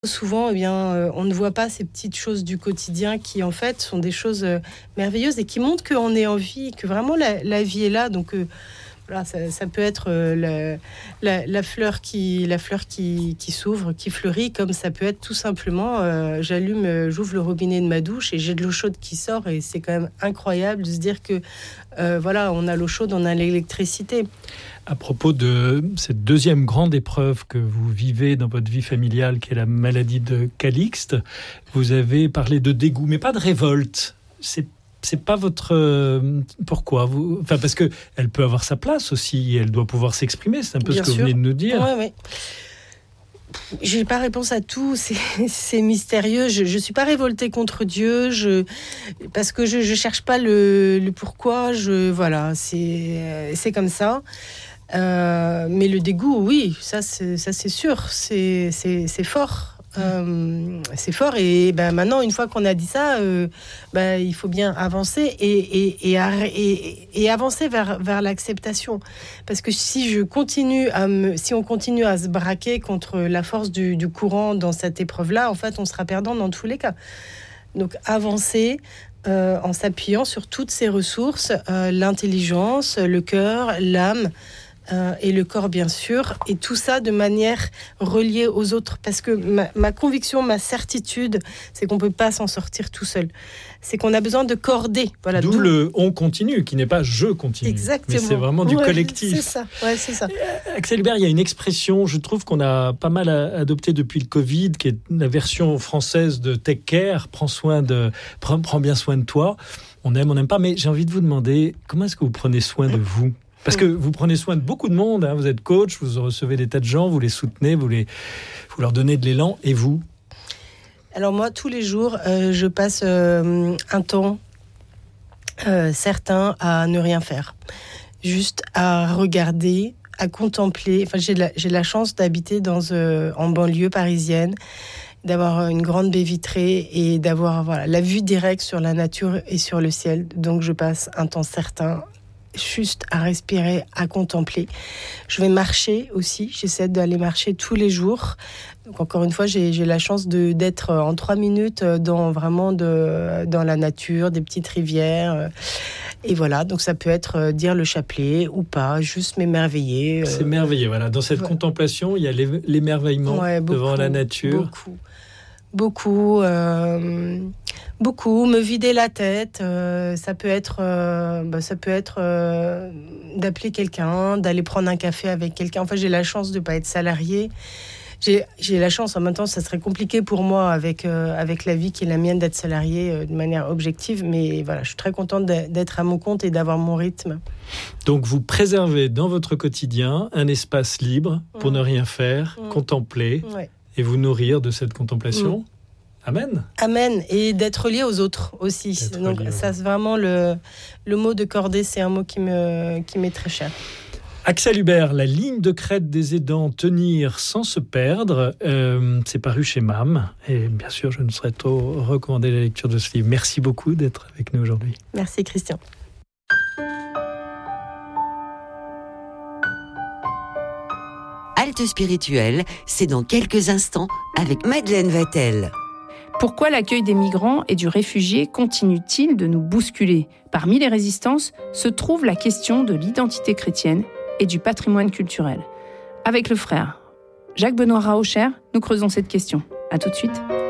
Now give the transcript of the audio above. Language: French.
Souvent, on ne voit pas ces petites choses du quotidien qui, en fait, sont des choses merveilleuses et qui montrent qu'on est en vie, que vraiment la vie est là. Donc, voilà, ça peut être la fleur qui s'ouvre, qui fleurit, comme ça peut être tout simplement, j'ouvre le robinet de ma douche et j'ai de l'eau chaude qui sort. Et c'est quand même incroyable de se dire que, on a l'eau chaude, on a l'électricité. À propos de cette deuxième grande épreuve que vous vivez dans votre vie familiale, qui est la maladie de Calixte, vous avez parlé de dégoût, mais pas de révolte. C'est pas votre... pourquoi parce que elle peut avoir sa place aussi, elle doit pouvoir s'exprimer, c'est un peu bien ce que vous venez de nous dire. Oui. J'ai pas réponse à tout, c'est mystérieux. Je suis pas révoltée contre Dieu, parce que je cherche pas le pourquoi. C'est comme ça. Mais le dégoût, oui, ça c'est sûr, c'est fort. C'est fort et maintenant, une fois qu'on a dit ça, il faut bien avancer et avancer vers l'acceptation. Parce que si on continue à se braquer contre la force du courant dans cette épreuve-là, en fait, on sera perdant dans tous les cas. Donc avancer en s'appuyant sur toutes ces ressources, l'intelligence, le cœur, l'âme. Et le corps, bien sûr, et tout ça de manière reliée aux autres, parce que ma conviction, ma certitude, c'est qu'on ne peut pas s'en sortir tout seul. C'est qu'on a besoin de corder. Voilà, d'où le « on continue », qui n'est pas « je continue ». Exactement. Mais c'est vraiment du collectif. C'est ça. Axel Hubert, il y a une expression, je trouve qu'on a pas mal adoptée depuis le Covid, qui est la version française de « take care », prends bien soin de toi. On aime, on n'aime pas, mais j'ai envie de vous demander, comment est-ce que vous prenez soin de vous ? Parce que vous prenez soin de beaucoup de monde, hein. Vous êtes coach, vous recevez des tas de gens, vous les soutenez, vous leur donnez de l'élan. Et vous ? Alors moi, tous les jours, je passe un temps certain à ne rien faire. Juste à regarder, à contempler. Enfin, j'ai la chance d'habiter en banlieue parisienne, d'avoir une grande baie vitrée et d'avoir la vue directe sur la nature et sur le ciel. Donc je passe un temps certain juste à respirer, à contempler. Je vais marcher aussi. J'essaie d'aller marcher tous les jours. Donc encore une fois, j'ai la chance d'être en 3 minutes dans la nature, des petites rivières. Et voilà, donc ça peut être dire le chapelet ou pas, juste m'émerveiller. C'est merveilleux, voilà. Dans cette contemplation, il y a l'émerveillement devant la nature. Beaucoup, me vider la tête. Ça peut être d'appeler quelqu'un, d'aller prendre un café avec quelqu'un. Enfin, j'ai la chance de pas être salariée. J'ai la chance, en même temps, ça serait compliqué pour moi avec la vie qui est la mienne d'être salariée de manière objective. Mais voilà, je suis très contente d'être à mon compte et d'avoir mon rythme. Donc, vous préservez dans votre quotidien un espace libre pour ne rien faire, contempler. Ouais. Et vous nourrir de cette contemplation. Amen. Amen. Et d'être lié aux autres aussi. Donc ça, c'est vraiment le mot de cordée, c'est un mot qui m'est très cher. Axel Hubert, la ligne de crête des aidants, tenir sans se perdre, c'est paru chez MAM. Et bien sûr, je ne saurais trop recommander la lecture de ce livre. Merci beaucoup d'être avec nous aujourd'hui. Merci Christian. Halte spirituelle, c'est dans quelques instants avec Madeleine Vatel. Pourquoi l'accueil des migrants et du réfugié continue-t-il de nous bousculer ? Parmi les résistances se trouve la question de l'identité chrétienne et du patrimoine culturel. Avec le frère Jacques-Benoît Raocher, nous creusons cette question. À tout de suite.